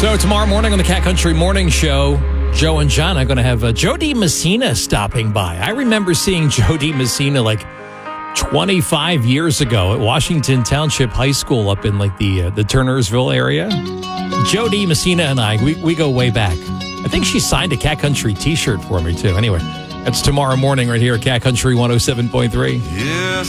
So tomorrow morning on the Cat Country Morning Show, Joe and John are going to have Joe D. Messina stopping by. I remember seeing Joe D. Messina like 25 years ago at Washington Township High School up in like the Turnersville area. Joe D. Messina and I, we go way back. I think she signed a Cat Country t-shirt for me too. Anyway, that's tomorrow morning right here at Cat Country 107.3. Yes.